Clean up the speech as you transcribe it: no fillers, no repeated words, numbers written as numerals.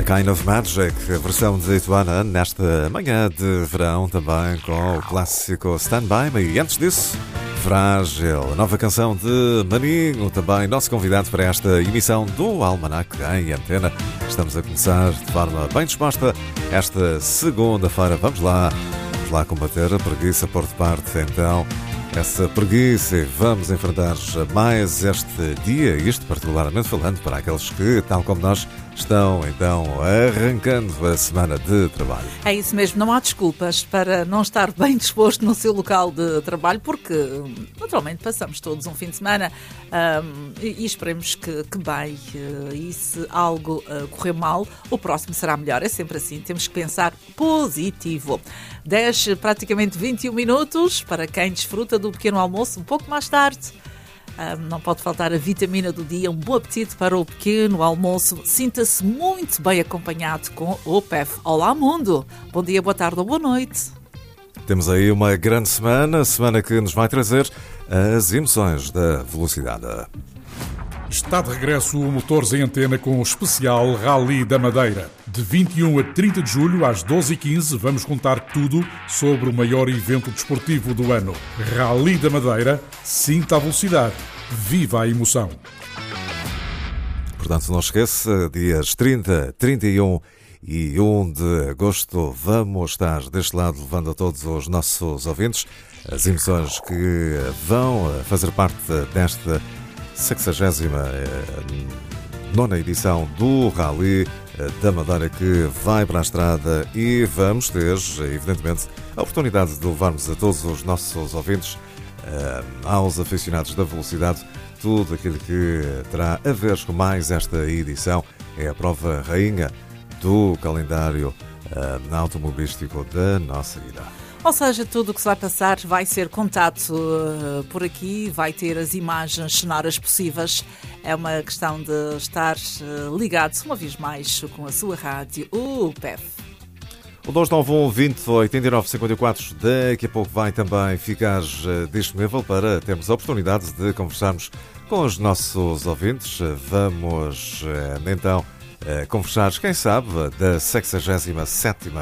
Kind of Magic, a versão de Ituana, nesta manhã de verão, também com o clássico Stand By Me. E antes disso, Frágil, a nova canção de Maninho, também nosso convidado para esta emissão do Almanac em Antena. Estamos a começar de forma bem disposta esta segunda-feira. Vamos lá combater a preguiça, pôr de parte então essa preguiça, e vamos enfrentar mais este dia, isto particularmente falando para aqueles que, tal como nós, estão então arrancando a semana de trabalho. É isso mesmo, não há desculpas para não estar bem disposto no seu local de trabalho, porque naturalmente passamos todos um fim de semana e esperemos que bem, e se algo correr mal, o próximo será melhor. É sempre assim, temos que pensar positivo. 10, praticamente 21 minutos para quem desfruta do pequeno almoço um pouco mais tarde. Não pode faltar a vitamina do dia, um bom apetite para o pequeno almoço. Sinta-se muito bem acompanhado com o PEF. Olá, mundo! Bom dia, boa tarde ou boa noite. Temos aí uma grande semana que nos vai trazer as emoções da velocidade. Está de regresso o Motores em Antena com o especial Rally da Madeira. De 21 a 30 de julho, às 12h15, vamos contar tudo sobre o maior evento desportivo do ano. Rally da Madeira, sinta a velocidade, viva a emoção. Portanto, não esqueça, dias 30, 31 e 1 de agosto, vamos estar deste lado levando a todos os nossos ouvintes as emoções que vão fazer parte desta 69ª edição do Rally da Madeira, que vai para a estrada, e vamos ter, evidentemente, a oportunidade de levarmos a todos os nossos ouvintes, aos aficionados da velocidade, tudo aquilo que terá a ver com mais esta edição. É a prova rainha do calendário automobilístico da nossa vida. Ou seja, tudo o que se vai passar vai ser contado por aqui, vai ter as imagens sonoras possíveis. É uma questão de estar ligado uma vez mais com a sua rádio, o PEF. O 291 20 89 54 daqui a pouco vai também ficar disponível para termos a oportunidade de conversarmos com os nossos ouvintes. Vamos então conversar, quem sabe, da 67ª